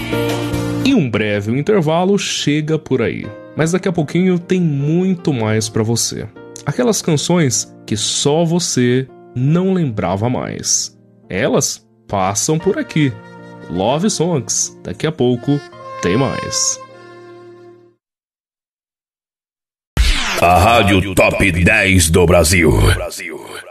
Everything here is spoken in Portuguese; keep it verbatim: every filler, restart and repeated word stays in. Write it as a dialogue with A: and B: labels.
A: E um breve intervalo chega por aí, mas daqui a pouquinho tem muito mais pra você. Aquelas canções que só você não lembrava mais. Elas passam por aqui. Love Songs, daqui a pouco tem mais.
B: A Rádio Top dez do Brasil.